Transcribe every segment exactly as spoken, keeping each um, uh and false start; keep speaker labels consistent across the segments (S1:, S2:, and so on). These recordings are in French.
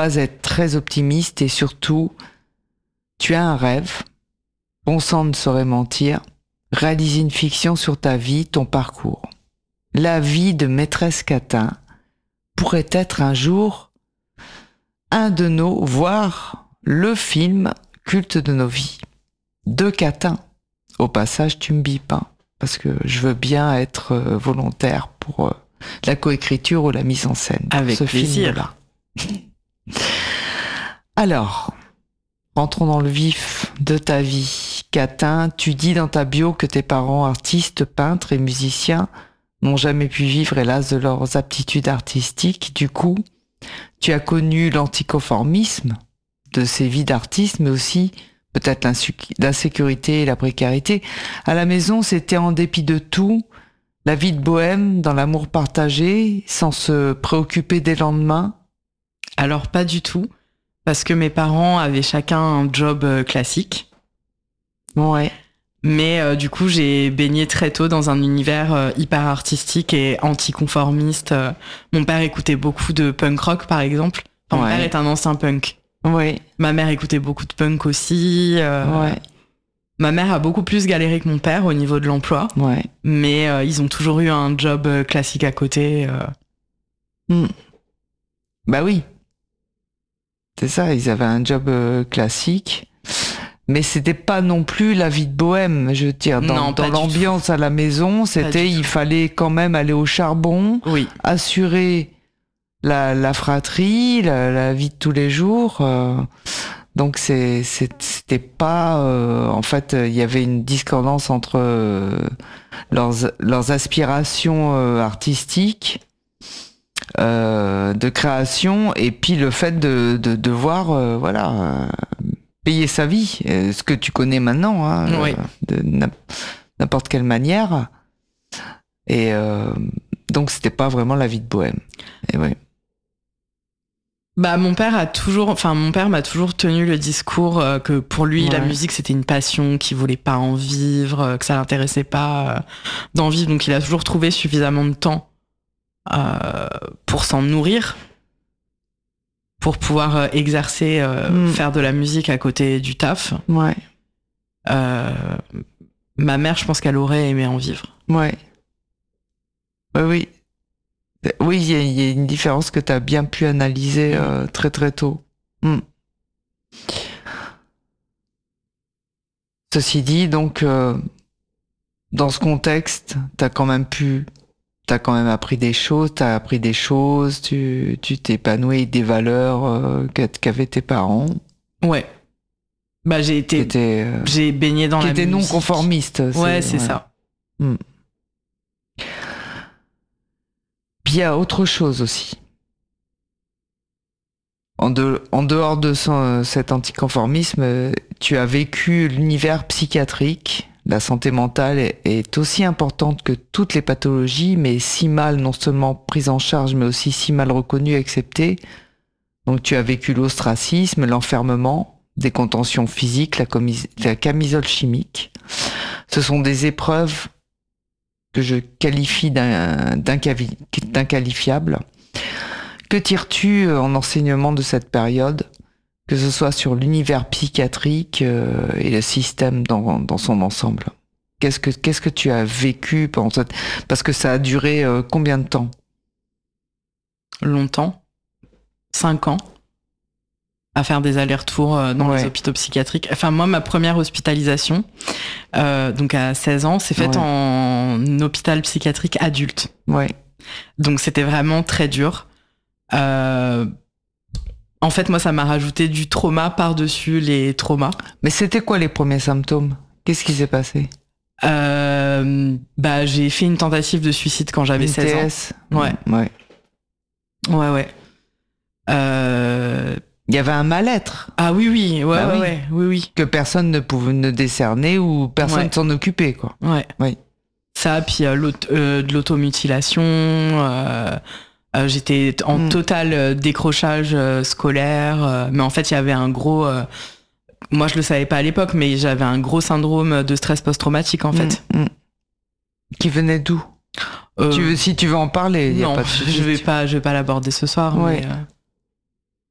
S1: pas être très optimiste et surtout, tu as un rêve, bon sang ne saurait mentir, réaliser une fiction sur ta vie, ton parcours. La vie de maîtresse Catin pourrait être un jour un de nos, voire le film culte de nos vies. De Catin. Au passage, tu me bipes, hein, parce que je veux bien être euh, volontaire pour euh, la coécriture ou la mise en scène.
S2: Avec
S1: ce
S2: plaisir.
S1: film-là. Alors, rentrons dans le vif de ta vie. Catin, tu dis dans ta bio que tes parents, artistes, peintres et musiciens, n'ont jamais pu vivre, hélas, de leurs aptitudes artistiques. Du coup, tu as connu l'anticonformisme de ces vies d'artistes, mais aussi peut-être l'insécurité et la précarité. À la maison, c'était en dépit de tout, la vie de bohème, dans l'amour partagé, sans se préoccuper des lendemains.
S2: Alors pas du tout, parce que mes parents avaient chacun un job euh, classique.
S1: Ouais.
S2: Mais euh, du coup, j'ai baigné très tôt dans un univers euh, hyper artistique et anticonformiste. Euh, mon père écoutait beaucoup de punk rock, par exemple. Enfin,
S1: Ouais.
S2: Mon père est un ancien punk.
S1: Ouais.
S2: Ma mère écoutait beaucoup de punk aussi. Euh,
S1: Ouais.
S2: Ma mère a beaucoup plus galéré que mon père au niveau de l'emploi.
S1: Ouais.
S2: Mais euh, ils ont toujours eu un job euh, classique à côté. Euh.
S1: Mm. Bah oui. C'est ça, ils avaient un job euh, classique. Mais c'était pas non plus la vie de bohème, je veux dire. Dans,
S2: Non, pas
S1: dans
S2: du
S1: l'ambiance à la maison, c'était,
S2: du
S1: il
S2: tout.
S1: fallait quand même aller au charbon,
S2: Oui.
S1: assurer la, la fratrie, la, la vie de tous les jours. euh, donc c'est, c'est, c'était pas... euh, en fait, il y avait une discordance entre euh, leurs, leurs aspirations euh, artistiques, euh, de création, et puis le fait de, de devoir, euh, voilà... euh, payer sa vie, euh, ce que tu connais maintenant, hein,
S2: Oui.
S1: euh, de n'im- n'importe quelle manière. Et euh, donc, c'était pas vraiment la vie de bohème. Et ouais.
S2: Bah mon père a toujours, enfin mon père m'a toujours tenu le discours euh, que pour lui
S1: Ouais.
S2: la musique c'était une passion, qu'il voulait pas en vivre, euh, que ça l'intéressait pas euh, d'en vivre, donc il a toujours trouvé suffisamment de temps euh, pour s'en nourrir, pour pouvoir euh, exercer, euh,
S1: Mm.
S2: faire de la musique à côté du taf.
S1: Ouais.
S2: Euh, ma mère, je pense qu'elle aurait aimé en vivre.
S1: Ouais. Ouais, oui. Oui, il y, a- il y a une différence que tu as bien pu analyser euh, très très tôt. Mm. Ceci dit, donc, euh, dans ce contexte, tu as quand même pu, t'as quand même appris des choses, tu as appris des choses, tu tu t'épanouis des valeurs euh, qu'a- qu'avaient tes parents.
S2: Ouais. Bah j'ai
S1: Qui
S2: été,
S1: étaient, euh,
S2: j'ai baigné dans
S1: qui
S2: la
S1: étaient non
S2: musique.
S1: conformistes.
S2: Ouais, c'est ça.
S1: Mm. Puis il y a autre chose aussi. En, de- en dehors de son- cet anticonformisme, euh, tu as vécu l'univers psychiatrique. La santé mentale est, est aussi importante que toutes les pathologies, mais si mal non seulement prise en charge, mais aussi si mal reconnue et acceptée. Donc tu as vécu l'ostracisme, l'enfermement, des contentions physiques, la, commis- la camisole chimique. Ce sont des épreuves que je qualifie d'in- d'incavi- d'inqualifiables. Que tires-tu en enseignement de cette période, que ce soit sur l'univers psychiatrique euh, et le système dans, dans son ensemble? Qu'est-ce que, qu'est-ce que tu as vécu pendant cette... Parce que ça a duré euh, combien de temps?
S2: Longtemps. Cinq ans. À faire des allers-retours euh, dans
S1: Ouais.
S2: les hôpitaux psychiatriques. Enfin, moi, ma première hospitalisation, euh, donc à seize ans, s'est faite
S1: Ouais.
S2: en hôpital psychiatrique adulte.
S1: Ouais.
S2: Donc, c'était vraiment très dur. Euh, en fait, moi, ça m'a rajouté du trauma par-dessus les traumas.
S1: Mais c'était quoi les premiers symptômes? Qu'est-ce qui s'est passé?
S2: Euh, bah, j'ai fait une tentative de suicide quand j'avais
S1: Une
S2: seize
S1: T
S2: ans.
S1: S?
S2: Ouais.
S1: Ouais.
S2: Ouais, ouais. Euh...
S1: Il y avait un mal-être
S2: Ah oui, oui, ouais,
S1: Bah
S2: ouais,
S1: oui.
S2: ouais, oui, oui.
S1: que personne ne pouvait ne décerner ou personne
S2: Ouais.
S1: ne s'en occupait, quoi.
S2: Ouais.
S1: Oui.
S2: Ça, puis euh, l'aut- euh, de l'automutilation. Euh, euh, j'étais en
S1: Mm.
S2: total euh, décrochage euh, scolaire. euh, mais en fait, il y avait un gros... euh, moi, je le savais pas à l'époque, mais j'avais un gros syndrome de stress post-traumatique, en fait.
S1: Mm, mm. Qui venait d'où?
S2: Euh,
S1: Tu veux, si tu veux en parler, il y a
S2: non,
S1: pas de souci.
S2: je vais pas, je vais pas l'aborder ce soir.
S1: Ouais.
S2: Mais, euh,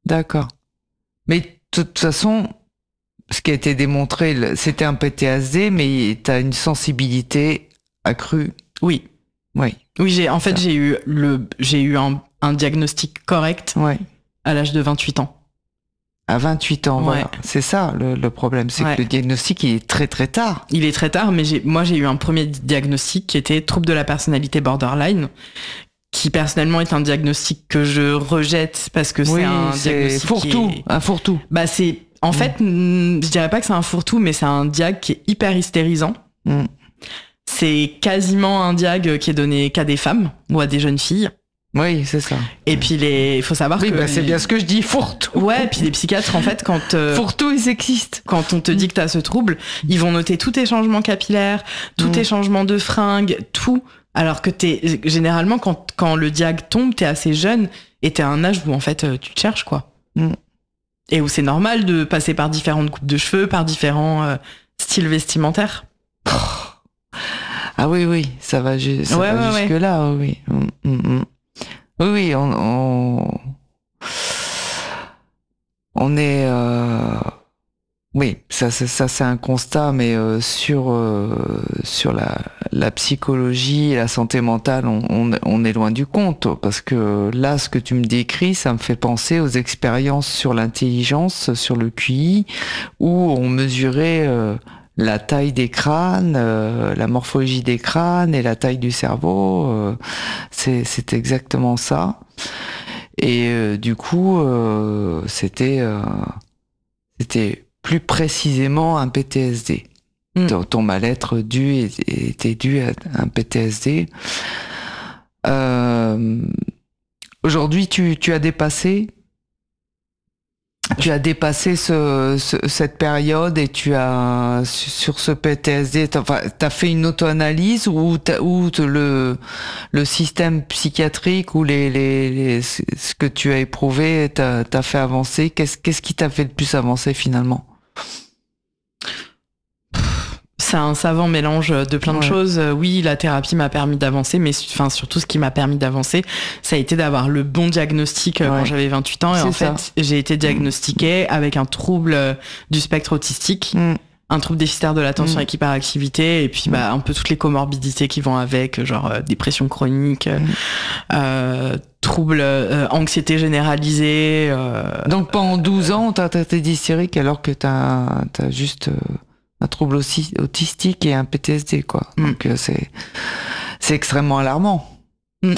S1: D'accord. Mais de toute façon, ce qui a été démontré, c'était un P T S D, mais tu as une sensibilité accrue.
S2: Oui.
S1: Oui.
S2: Oui, j'ai, en fait, ça. j'ai eu, le, j'ai eu un, un diagnostic correct
S1: ouais.
S2: à l'âge de vingt-huit ans.
S1: À vingt-huit ans, ouais. Voilà. C'est ça le, le problème, c'est ouais. que le diagnostic, il est très très tard.
S2: Il est très tard, mais j'ai, moi j'ai eu un premier diagnostic qui était trouble de la personnalité borderline, qui personnellement est un diagnostic que je rejette parce que
S1: oui,
S2: c'est un
S1: c'est
S2: diagnostic
S1: fourre-tout,
S2: est...
S1: un fourre-tout.
S2: Bah c'est, en mmh. fait, je dirais pas que c'est un fourre-tout, mais c'est un diag qui est hyper hystérisant. Mmh. C'est quasiment un diag qui est donné qu'à des femmes ou à des jeunes filles.
S1: Oui, c'est ça.
S2: Et puis les, faut savoir
S1: oui,
S2: que
S1: bah c'est
S2: les...
S1: bien ce que je dis, fourre-tout.
S2: Ouais, et puis les psychiatres en fait quand euh,
S1: fourre-tout ils existent.
S2: Quand on te dit que t'as ce trouble, ils vont noter tous tes changements capillaires, tous mmh. tes changements de fringues, tout. Alors que t'es généralement quand quand le diag tombe, t'es assez jeune et t'es à un âge où en fait tu te cherches quoi. Mmh. Et où c'est normal de passer par différentes coupes de cheveux, par différents euh, styles vestimentaires.
S1: Ah oui oui, ça va, ju- ça
S2: ouais,
S1: va
S2: ouais,
S1: jusque
S2: ouais.
S1: là, oui. Mmh, mmh. Oui, oui, on, on, on est, euh, oui, ça, ça, ça, c'est un constat, mais euh, sur euh, sur la, la psychologie et la santé mentale, on, on, on est loin du compte, parce que là, ce que tu me décris, ça me fait penser aux expériences sur l'intelligence, sur le Q I, où on mesurait euh, la taille des crânes, euh, la morphologie des crânes et la taille du cerveau, euh, c'est, c'est exactement ça. Et euh, du coup, euh, c'était, euh, c'était plus précisément un P T S D. Mmh. Ton, ton mal-être dû était dû à un P T S D. Euh, aujourd'hui, tu, tu as dépassé Tu as dépassé ce, ce, cette période et tu as, sur ce P T S D, t'as, enfin, t'as fait une auto-analyse ou, ou le, le système psychiatrique ou les, les, les, ce que tu as éprouvé t'a, t'a fait avancer? Qu'est-ce, qu'est-ce qui t'a fait le plus avancer finalement?
S2: C'est un savant mélange de plein de ouais. choses. Oui, la thérapie m'a permis d'avancer, mais enfin, surtout ce qui m'a permis d'avancer, ça a été d'avoir le bon diagnostic ouais. quand j'avais vingt-huit ans. Et c'est en fait, ça. J'ai été diagnostiquée mmh. avec un trouble du spectre autistique, mmh. un trouble déficitaire de l'attention mmh. avec hyperactivité, et puis mmh. bah, un peu toutes les comorbidités qui vont avec, genre euh, dépression chronique, mmh. euh, trouble, euh, anxiété généralisée. Euh,
S1: Donc pendant douze ans, t'as été hystérique alors que t'as, t'as juste... Euh... un trouble aussi autistique et un P T S D, quoi. Mm. Donc euh, c'est c'est extrêmement alarmant. Mm.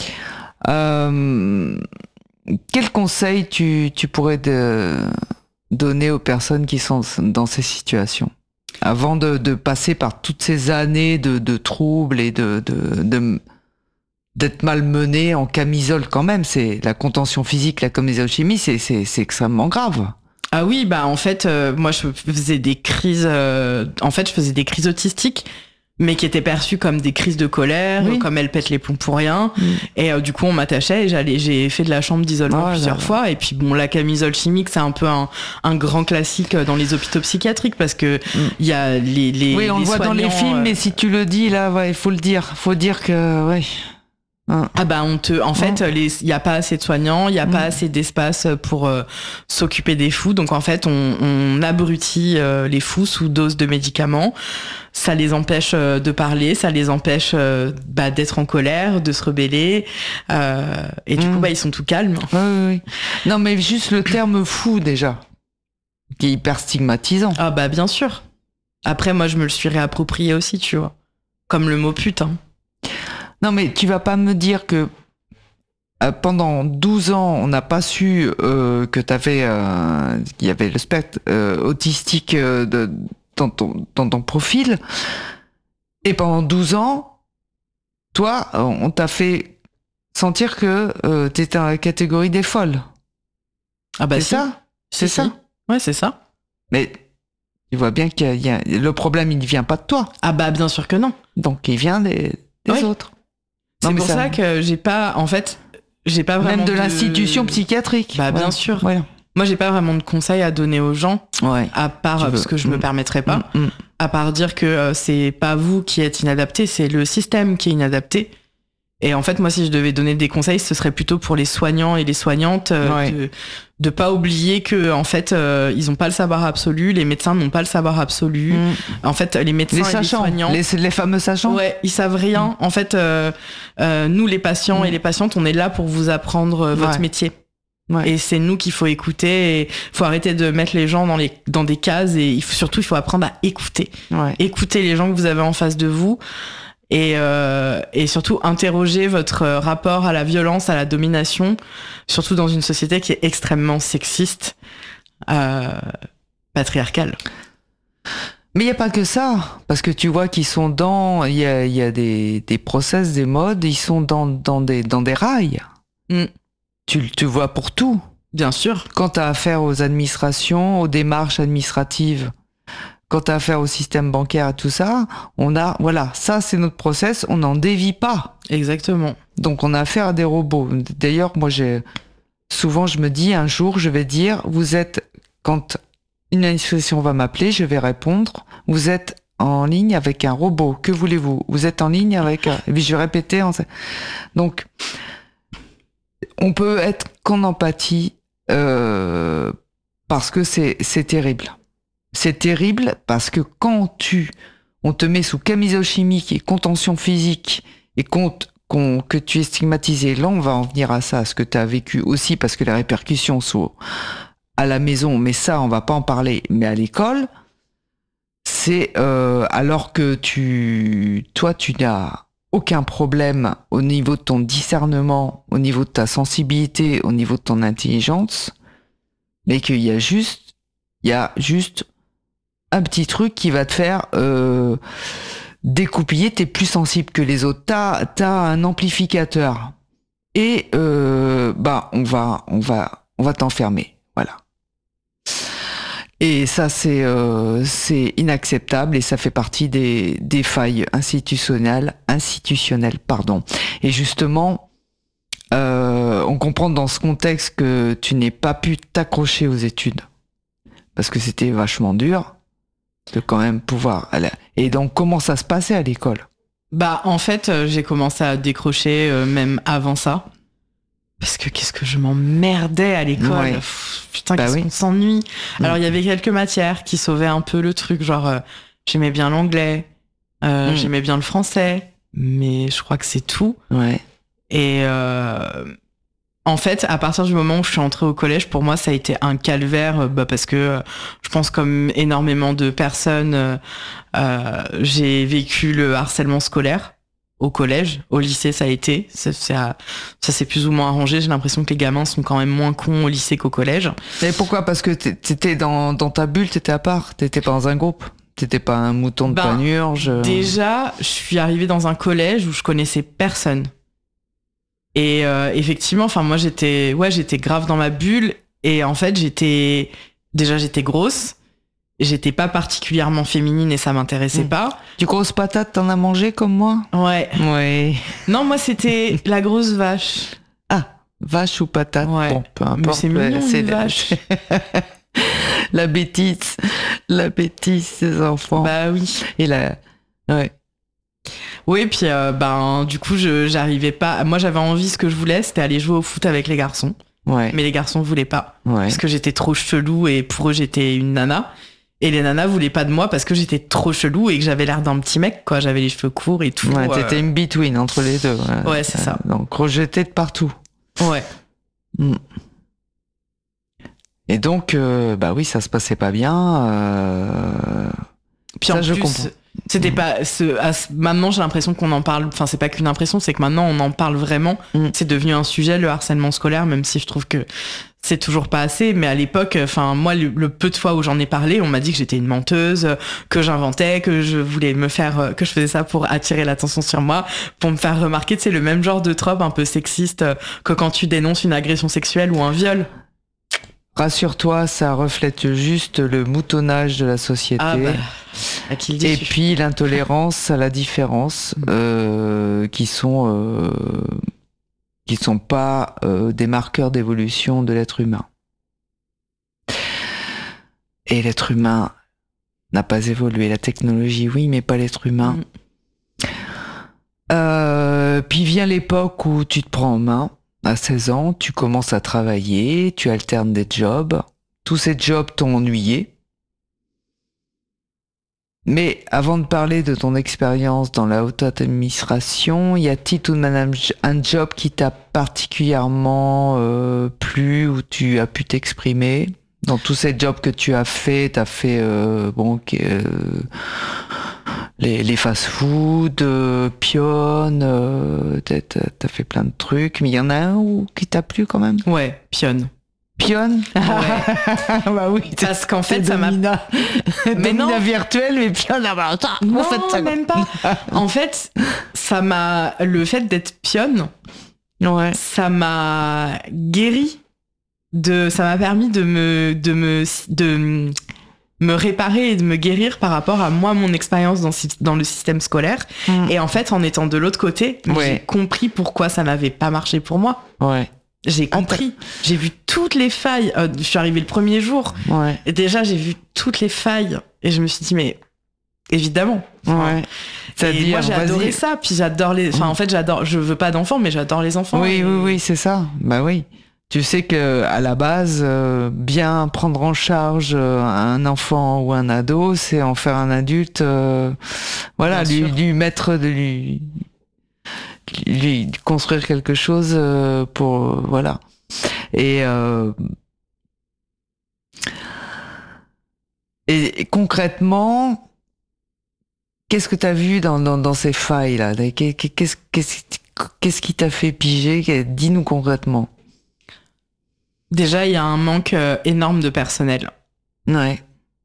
S1: Euh, quel conseil tu tu pourrais de, donner aux personnes qui sont dans ces situations avant de de passer par toutes ces années de de troubles et de de, de d'être malmené en camisole quand même? C'est la contention physique, la camisole chimie, c'est c'est c'est extrêmement grave.
S2: Ah oui, bah en fait, euh, moi je faisais des crises. Euh, en fait, je faisais des crises autistiques, mais qui étaient perçues comme des crises de colère, oui. comme elle pète les plombs pour rien. Mm. Et euh, du coup, on m'attachait et j'allais, j'ai fait de la chambre d'isolement oh, plusieurs là, fois. Là. Et puis bon, la camisole chimique, c'est un peu un, un grand classique dans les hôpitaux psychiatriques parce que il mm. y a les les.
S1: Oui, on
S2: les
S1: le voit dans les films, euh... mais si tu le dis là, ouais, il faut le dire, faut dire que ouais.
S2: Ah bah on te, en fait, il y a pas assez de soignants, il y a mmh. pas assez d'espace pour euh, s'occuper des fous, donc en fait on, on abrutit euh, les fous sous dose de médicaments. Ça les empêche euh, de parler, ça les empêche euh, bah, d'être en colère, de se rebeller, euh, et du mmh. coup bah ils sont tout calmes.
S1: Oui, oui, oui. Non mais juste le terme fou déjà, qui est hyper stigmatisant.
S2: Ah bah bien sûr. Après moi je me le suis réapproprié aussi, tu vois, comme le mot putain.
S1: Non, mais tu vas pas me dire que euh, pendant douze ans, on n'a pas su euh, que t'avais, euh, qu'il y avait le spectre euh, autistique euh, de, dans, ton, dans ton profil. Et pendant douze ans, toi, on t'a fait sentir que euh, t'étais dans la catégorie des folles.
S2: Ah bah
S1: c'est
S2: si.
S1: ça C'est
S2: si,
S1: ça
S2: si. Ouais, c'est ça.
S1: Mais tu vois bien qu'il y a, il y a, le problème, il ne vient pas de toi.
S2: Ah bah bien sûr que non.
S1: Donc il vient des, des
S2: oui.
S1: autres.
S2: C'est non, pour ça... ça que j'ai pas, en fait, j'ai pas vraiment
S1: même de,
S2: de...
S1: l'institution psychiatrique.
S2: Bah bien
S1: ouais.
S2: sûr.
S1: Ouais.
S2: Moi j'ai pas vraiment de conseils à donner aux gens,
S1: ouais.
S2: à part
S1: veux...
S2: parce que je
S1: mmh.
S2: me permettrais pas,
S1: mmh.
S2: à part dire que euh, c'est pas vous qui êtes inadapté, c'est le système qui est inadapté Et en fait, moi, si je devais donner des conseils, ce serait plutôt pour les soignants et les soignantes euh,
S1: Ouais.
S2: de de pas oublier que en fait, euh, ils ont pas le savoir absolu, les médecins n'ont pas le savoir absolu.
S1: Mm.
S2: En fait, les médecins
S1: Les
S2: et les
S1: sachants,
S2: soignants,
S1: les, les fameux sachants.
S2: ouais, ils savent rien. En fait, euh, euh, nous, les patients
S1: Mm.
S2: et les patientes, on est là pour vous apprendre euh, votre
S1: Ouais.
S2: métier.
S1: Ouais.
S2: Et c'est nous qu'il faut écouter. Et faut arrêter de mettre les gens dans les dans des cases. Et il faut, surtout, il faut apprendre à écouter.
S1: Ouais.
S2: Écouter les gens que vous avez en face de vous. Et, euh, et surtout interroger votre rapport à la violence, à la domination, surtout dans une société qui est extrêmement sexiste, euh, patriarcale.
S1: Mais il n'y a pas que ça, parce que tu vois qu'ils sont dans, il y a, il y a des, des process, des modes, ils sont dans, dans, des, dans des rails.
S2: Mm.
S1: Tu, tu vois pour tout.
S2: Bien sûr.
S1: Quand tu as affaire aux administrations, aux démarches administratives, quand tu as affaire au système bancaire et tout ça, on a, voilà, ça c'est notre process, on n'en dévie pas.
S2: Exactement.
S1: Donc on a affaire à des robots. D'ailleurs, moi j'ai, souvent je me dis, un jour je vais dire, vous êtes, quand une administration va m'appeler, je vais répondre, vous êtes en ligne avec un robot, que voulez-vous? Vous êtes en ligne avec, un... et puis je vais répéter. En... Donc, on peut être qu'en empathie, euh, parce que c'est, c'est terrible. C'est terrible parce que quand tu, on te met sous camisole chimique et contention physique et compte qu'on, que tu es stigmatisé, là on va en venir à ça, ce que tu as vécu aussi, parce que les répercussions sont à la maison, mais ça on va pas en parler, mais à l'école, c'est euh, alors que tu, toi tu n'as aucun problème au niveau de ton discernement, au niveau de ta sensibilité, au niveau de ton intelligence, mais qu'il y a juste, il y a juste un petit truc qui va te faire euh, découpiller, t'es plus sensible que les autres, t'as, t'as un amplificateur et euh, bah on va on va on va t'enfermer, voilà. Et ça c'est euh, c'est inacceptable et ça fait partie des des failles institutionnelles institutionnelles pardon. Et justement euh, on comprend dans ce contexte que tu n'aies pas pu t'accrocher aux études parce que c'était vachement dur de quand même pouvoir aller. Et donc comment ça se passait à l'école?
S2: Bah en fait euh, j'ai commencé à décrocher euh, même avant ça parce que qu'est-ce que je m'emmerdais à l'école.
S1: Ouais.
S2: Pff, putain
S1: Bah
S2: qu'est-ce
S1: oui.
S2: qu'on s'ennuie.
S1: Mm.
S2: Alors il y avait quelques matières qui sauvaient un peu le truc, genre euh, j'aimais bien l'anglais, euh,
S1: Mm.
S2: j'aimais bien le français, mais je crois que c'est tout.
S1: Ouais.
S2: Et euh, en fait, à partir du moment où je suis entrée au collège, pour moi, ça a été un calvaire, euh, bah, parce que euh, je pense comme énormément de personnes, euh, euh, j'ai vécu le harcèlement scolaire au collège, au lycée, ça a été, ça, ça, ça s'est plus ou moins arrangé. J'ai l'impression que les gamins sont quand même moins cons au lycée qu'au collège.
S1: Et pourquoi? Parce que t'é- t'étais dans, dans ta bulle, t'étais à part, t'étais pas dans un groupe, t'étais pas un mouton de
S2: Ben,
S1: panurge.
S2: Déjà, je suis arrivée dans un collège où je connaissais personne. Et euh, effectivement, enfin moi j'étais, ouais, j'étais grave dans ma bulle. Et en fait, j'étais déjà j'étais grosse. J'étais pas particulièrement féminine et ça m'intéressait
S1: Mm.
S2: pas.
S1: Du grosse patate, t'en as mangé comme moi?
S2: Ouais.
S1: Ouais.
S2: Non, moi c'était la grosse vache.
S1: Ah, vache ou patate?
S2: Ouais.
S1: Bon, peu importe.
S2: Mais c'est mignon,
S1: c'est
S2: une
S1: la-
S2: vache.
S1: la bêtise, la bêtise des enfants.
S2: Bah oui.
S1: Et la, ouais.
S2: Oui, puis euh, ben du coup je j'arrivais pas. Moi j'avais envie, ce que je voulais, c'était aller jouer au foot avec les garçons.
S1: Ouais.
S2: Mais les garçons voulaient pas.
S1: Ouais.
S2: Parce que j'étais trop chelou et pour eux j'étais une nana. Et les nanas voulaient pas de moi parce que j'étais trop chelou et que j'avais l'air d'un petit mec, quoi. J'avais les cheveux courts et tout.
S1: Ouais,
S2: euh,
S1: t'étais in between entre les deux. Ouais,
S2: Ouais, c'est ça.
S1: Donc rejeté de partout.
S2: Ouais.
S1: Mm. Et donc, euh, bah oui, ça se passait pas bien. Euh...
S2: Puis
S1: Ça,
S2: en
S1: je
S2: plus,
S1: comprends.
S2: c'était pas. Ce, à ce- maintenant, j'ai l'impression qu'on en parle. Enfin, c'est pas qu'une impression, c'est que maintenant, on en parle vraiment.
S1: Mm.
S2: C'est devenu un sujet, le harcèlement scolaire, même si je trouve que c'est toujours pas assez. Mais à l'époque, enfin, moi, le, le peu de fois où j'en ai parlé, on m'a dit que j'étais une menteuse, que j'inventais, que je voulais me faire, que je faisais ça pour attirer l'attention sur moi, pour me faire remarquer. C'est le même genre de trope un peu sexiste euh, que quand tu dénonces une agression sexuelle ou un viol.
S1: Rassure-toi, ça reflète juste le moutonnage de la société.
S2: Ah bah, à qui le dit,
S1: Et
S2: tu-
S1: puis l'intolérance à la différence, euh, qui sont euh, qui sont pas euh, des marqueurs d'évolution de l'être humain. Et l'être humain n'a pas évolué. La technologie, oui, mais pas l'être humain.
S2: Mm.
S1: Euh, Euh, puis vient l'époque où tu te prends en main. À seize ans, tu commences à travailler, tu alternes des jobs. Tous ces jobs t'ont ennuyé. Mais avant de parler de ton expérience dans la haute administration, y a-t-il tout de même un job qui t'a particulièrement euh, plu, où tu as pu t'exprimer? Dans tous ces jobs que tu as fait, tu as fait euh, bon, euh, les, les fast-food, euh, Pionne, euh, tu as fait plein de trucs, mais il y en a un où, qui t'a plu quand même?
S2: Ouais, Pionne.
S1: Pionne?
S2: Ouais.
S1: Bah oui,
S2: parce qu'en fait, ça m'a...
S1: Mais non, virtuel, mais Pionne, ah bah, attends,
S2: non,
S1: en fait, ça...
S2: même pas. En fait, ça m'a... Le fait d'être Pionne,
S1: ouais.
S2: ça m'a guéri. De... Ça m'a permis de me... De me... De... me réparer et de me guérir par rapport à moi, mon expérience dans, dans le système scolaire. Mmh. Et en fait, en étant de l'autre côté, ouais. j'ai compris pourquoi ça n'avait pas marché pour moi.
S1: Ouais.
S2: J'ai compris. J'ai vu toutes les failles. Euh, je suis arrivée le premier jour.
S1: Ouais.
S2: Et déjà, j'ai vu toutes les failles. Et je me suis dit, mais évidemment. Enfin,
S1: ouais.
S2: Et moi, j'ai adoré ça. Puis j'adore les... Enfin, mmh. en fait, j'adore... Je veux pas d'enfants, mais j'adore les enfants.
S1: Oui,
S2: et...
S1: oui, oui, c'est ça. Bah oui. Tu sais que à la base, euh, bien prendre en charge euh, un enfant ou un ado, c'est en faire un adulte. Euh, voilà, lui, lui mettre de lui, lui construire quelque chose euh, pour euh, voilà. Et, euh, et et concrètement, qu'est-ce que tu as vu dans, dans dans ces failles là? Qu'est-ce qu'est-ce qu'est-ce qui t'a fait piger? Dis-nous concrètement.
S2: Déjà, il y a un manque euh, énorme de personnel.
S1: Ouais.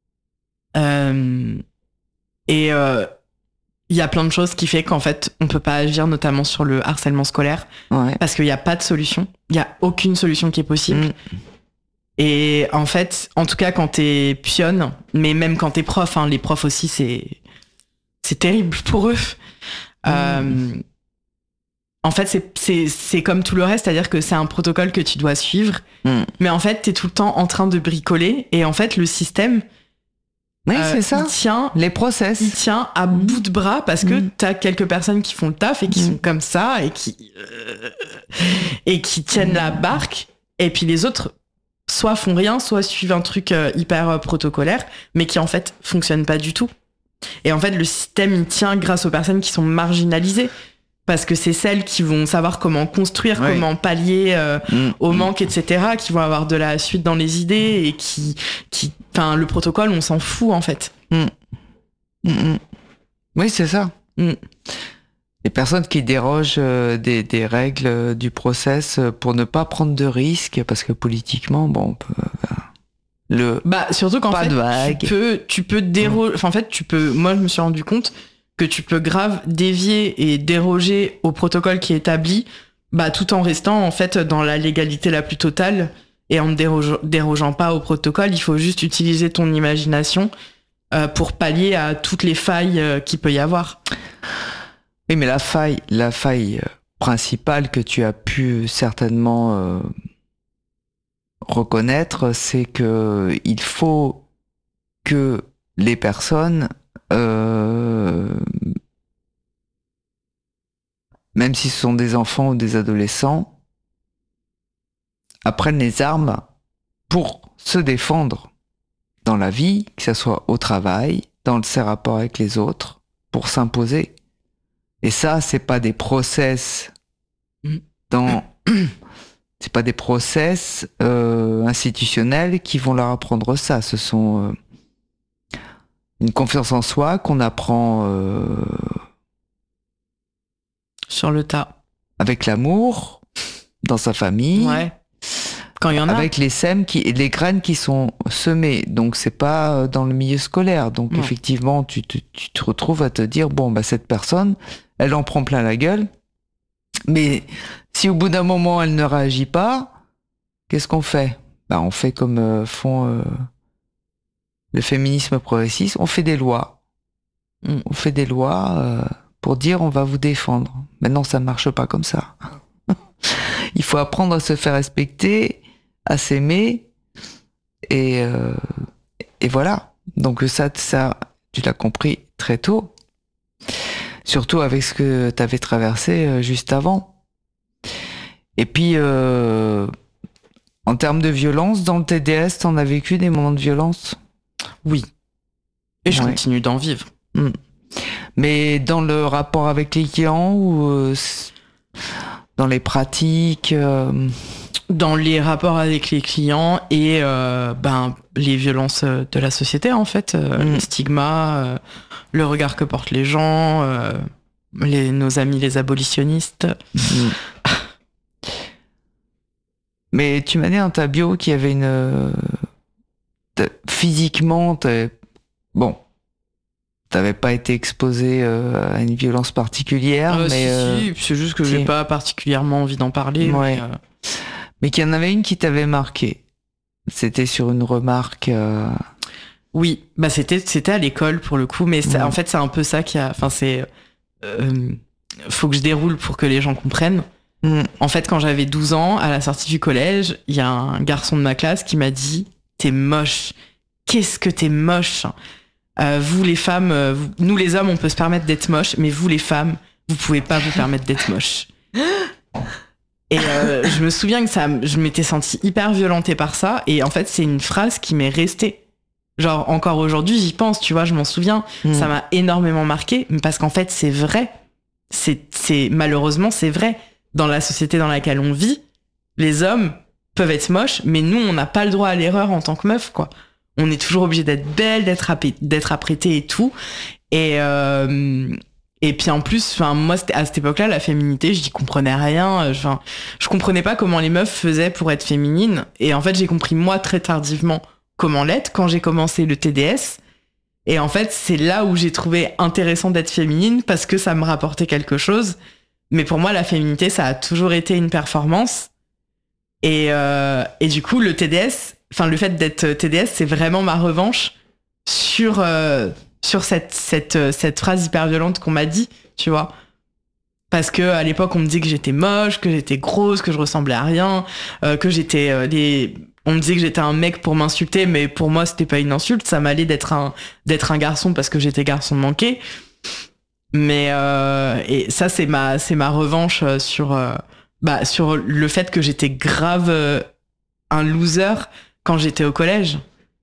S2: Euh, et il euh, y a plein de choses qui fait qu'en fait, on peut pas agir, notamment sur le harcèlement scolaire,
S1: ouais.
S2: parce qu'il n'y a pas de solution. Il y a aucune solution qui est possible. Mmh. Et en fait, en tout cas, quand t'es pionne, mais même quand t'es prof, hein, les profs aussi, c'est c'est terrible pour eux. Mmh. Euh, En fait, c'est, c'est, c'est comme tout le reste, c'est-à-dire que c'est un protocole que tu dois suivre, mm. mais en fait, t'es tout le temps en train de bricoler, et en fait, le système,
S1: oui, euh, c'est ça.
S2: Il tient,
S1: les process.
S2: Il tient à mm. bout de bras parce que mm. t'as quelques personnes qui font le taf et qui mm. sont comme ça et qui euh, et qui tiennent la barque, et puis les autres soit font rien, soit suivent un truc euh, hyper euh, protocolaire, mais qui en fait fonctionne pas du tout. Et en fait, le système il tient grâce aux personnes qui sont marginalisées. Parce que c'est celles qui vont savoir comment construire, oui. comment pallier euh, mmh, au manque, mmh. et cetera, qui vont avoir de la suite dans les idées et qui, qui, enfin, le protocole, on s'en fout en fait.
S1: Mmh. Mmh. Oui, c'est ça. Mmh. Les personnes qui dérogent euh, des, des règles du process pour ne pas prendre de risques, parce que politiquement, bon, on peut. Euh, le
S2: bah surtout qu'en
S1: pas
S2: fait,
S1: de vague.
S2: tu peux, tu peux déroger. Enfin, en fait, tu peux. Moi, je me suis rendu compte que tu peux grave dévier et déroger au protocole qui est établi, bah, tout en restant en fait dans la légalité la plus totale et en ne déroge, dérogeant pas au protocole. Il faut juste utiliser ton imagination euh, pour pallier à toutes les failles euh, qu'il peut y avoir.
S1: Oui, mais la faille, la faille principale que tu as pu certainement euh, reconnaître, c'est que il faut que les personnes Euh, même si ce sont des enfants ou des adolescents, apprennent les armes pour se défendre dans la vie, que ce soit au travail, dans ses rapports avec les autres, pour s'imposer. Et ça, c'est pas des process dans, c'est pas des process euh, institutionnels qui vont leur apprendre ça. Ce sont euh, une confiance en soi qu'on apprend euh,
S2: sur le tas,
S1: avec l'amour dans sa famille,
S2: ouais. Quand il y en a,
S1: avec les sèmes qui, les graines qui sont semées. Donc c'est pas dans le milieu scolaire. Donc non. Effectivement, tu te, tu te retrouves à te dire bon bah cette personne, elle en prend plein la gueule. Mais si au bout d'un moment elle ne réagit pas, qu'est-ce qu'on fait? Bah on fait comme euh, font euh, le féminisme progressiste, on fait des lois. Mm. On fait des lois euh, pour dire on va vous défendre. Maintenant, ça ne marche pas comme ça. Il faut apprendre à se faire respecter, à s'aimer, et, euh, et voilà. Donc ça, ça, tu l'as compris très tôt. Surtout avec ce que tu avais traversé euh, juste avant. Et puis, euh, en termes de violence, dans le T D S, t'en as vécu des moments de violence ?
S2: Oui. Et je
S1: Ouais.
S2: continue d'en vivre.
S1: Mm. Mais dans le rapport avec les clients ou euh, dans les pratiques euh...
S2: Dans les rapports avec les clients et euh, ben, les violences de la société, en fait, euh,
S1: Mm.
S2: les stigmas, euh, le regard que portent les gens, euh, les, nos amis les abolitionnistes.
S1: Mm. Mais tu m'as dit dans ta bio qu'il y avait une... euh, Physiquement, t'avais... bon, t'avais pas été exposé euh, à une violence particulière,
S2: Euh,
S1: mais...
S2: si,
S1: euh,
S2: si, c'est juste que
S1: si.
S2: j'ai pas particulièrement envie d'en parler.
S1: Ouais.
S2: Mais, euh,
S1: Mais qu'il y en avait une qui t'avait marqué. C'était sur une remarque... euh,
S2: Oui, bah c'était c'était à l'école pour le coup, mais ça,
S1: Mm.
S2: en fait c'est un peu ça qui a, enfin c'est, euh, faut que je déroule pour que les gens comprennent.
S1: mm.
S2: En fait, quand j'avais douze ans, à la sortie du collège, il y a un garçon de ma classe qui m'a dit t'es moche, qu'est-ce que t'es moche. Euh, vous les femmes, euh, vous- nous les hommes on peut se permettre d'être moche, mais vous les femmes vous pouvez pas vous permettre d'être moche. Et euh, je me souviens que ça, je m'étais sentie hyper violentée par ça, et en fait c'est une phrase qui m'est restée. Genre, encore aujourd'hui, j'y pense, tu vois, je m'en souviens.
S1: Mm.
S2: Ça m'a énormément marqué, parce qu'en fait, c'est vrai. C'est, c'est, malheureusement, c'est vrai. Dans la société dans laquelle on vit, les hommes peuvent être moches, mais nous, on n'a pas le droit à l'erreur en tant que meuf, quoi. On est toujours obligé d'être belle, d'être, appré- d'être apprêtée et tout. Et, euh, et puis en plus, enfin, moi, c'était- à cette époque-là, la féminité, j'y comprenais rien. Enfin, je comprenais pas comment les meufs faisaient pour être féminines. Et en fait, j'ai compris, moi, très tardivement, comment l'être quand j'ai commencé le T D S. Et en fait, c'est là où j'ai trouvé intéressant d'être féminine parce que ça me rapportait quelque chose. Mais pour moi, la féminité, ça a toujours été une performance. Et, euh, et du coup, le T D S, enfin, le fait d'être T D S, c'est vraiment ma revanche sur, euh, sur cette, cette, cette phrase hyper violente qu'on m'a dit, tu vois. Parce que à l'époque, on me disait que j'étais moche, que j'étais grosse, que je ressemblais à rien, euh, que j'étais euh, les... On me disait que j'étais un mec pour m'insulter, mais pour moi, c'était pas une insulte. Ça m'allait d'être un, d'être un garçon parce que j'étais garçon manqué. Mais euh, et ça, c'est ma, c'est ma revanche sur, euh, bah, sur le fait que j'étais grave euh, un loser quand j'étais au collège.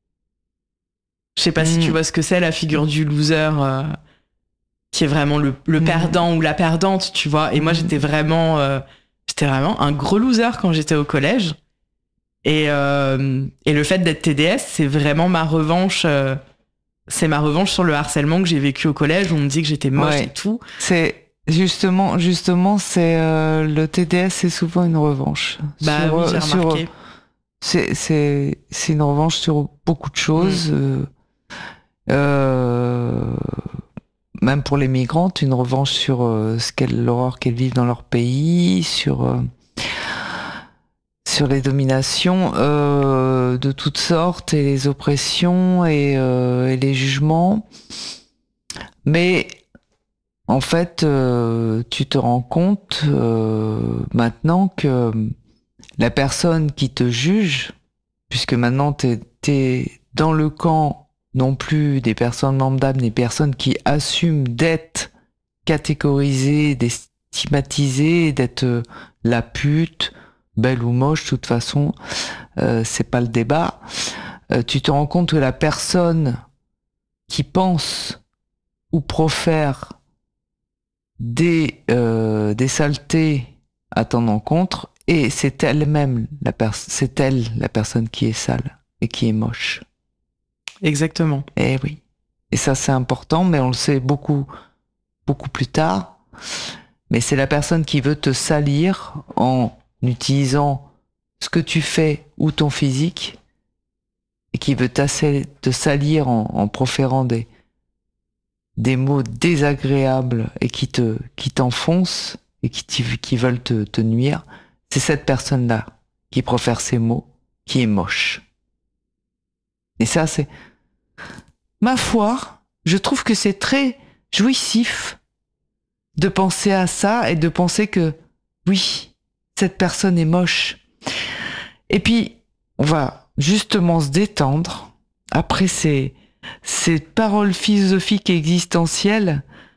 S2: Je sais pas
S1: Mm.
S2: si tu vois ce que c'est, la figure du loser, euh, qui est vraiment le, le
S1: Mm.
S2: perdant ou la perdante, tu vois. Et moi,
S1: Mm.
S2: j'étais vraiment, euh, j'étais vraiment un gros loser quand j'étais au collège. Et, euh, et le fait d'être T D S, c'est vraiment ma revanche. euh, c'est ma revanche sur le harcèlement que j'ai vécu au collège où on me dit que j'étais moche
S1: Ouais.
S2: et tout.
S1: C'est justement, justement, c'est euh, le T D S, c'est souvent une revanche.
S2: Bah
S1: Sur,
S2: oui,
S1: euh,
S2: j'ai
S1: sur-
S2: remarqué.
S1: c'est, c'est, c'est une revanche sur beaucoup de choses. euh, euh, même pour les migrantes, une revanche sur euh, ce qu'elles, l'horreur qu'elles vivent dans leur pays, sur euh, sur les dominations euh, de toutes sortes et les oppressions et, euh, et les jugements. Mais en fait, euh, tu te rends compte euh, maintenant que la personne qui te juge, puisque maintenant t'es, t'es dans le camp non plus des personnes lambda, des personnes qui assument d'être catégorisées, d'être stigmatisées, d'être euh, la pute, belle ou moche, de toute façon, euh, c'est pas le débat. Euh, tu te rends compte que la personne qui pense ou profère des, euh, des saletés à ton encontre, et c'est elle-même, la pers- c'est elle la personne qui est sale et qui est moche.
S2: Exactement.
S1: Eh oui. Et ça, c'est important, mais on le sait beaucoup, beaucoup plus tard. Mais c'est la personne qui veut te salir en utilisant ce que tu fais ou ton physique et qui veut t'asser- te salir en, en proférant des, des mots désagréables et qui te, qui t'enfoncent et qui, t'y- qui veulent te, te nuire. C'est cette personne-là qui profère ces mots, qui est moche. Et ça, c'est... Ma foi, je trouve que c'est très jouissif de penser à ça et de penser que, oui, cette personne est moche. Et puis, on va justement se détendre après ces, ces paroles philosophiques et existentielles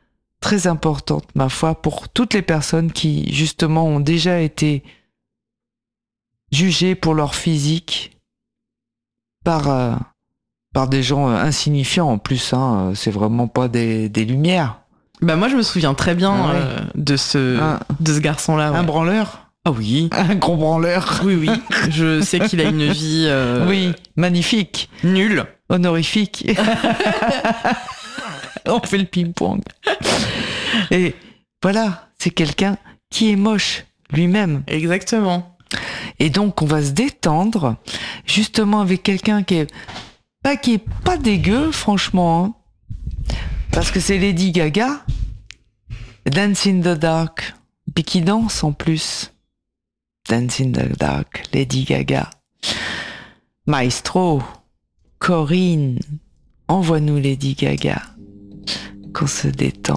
S1: très importante, ma foi, pour toutes les personnes qui, justement, ont déjà été jugées pour leur physique par, euh, par des gens insignifiants en plus. Hein, c'est vraiment pas des, des lumières.
S2: Bah moi, je me souviens très bien ah ouais. euh, de, ce,
S1: un,
S2: de ce garçon-là. Ouais.
S1: Un branleur.
S2: Ah oui.
S1: Un gros branleur.
S2: Oui, oui. Je sais qu'il a une vie... Euh,
S1: oui, magnifique.
S2: Nulle.
S1: Honorifique. On fait le ping-pong. Et voilà, c'est quelqu'un qui est moche lui-même.
S2: Exactement.
S1: Et donc, on va se détendre justement avec quelqu'un qui est pas, qui est pas dégueu, franchement. Hein, parce que c'est Lady Gaga. Dance in the Dark. Puis qui danse en plus. Dance in the Dark. Lady Gaga. Maestro. Corinne. Envoie-nous Lady Gaga. Qu'on se détend.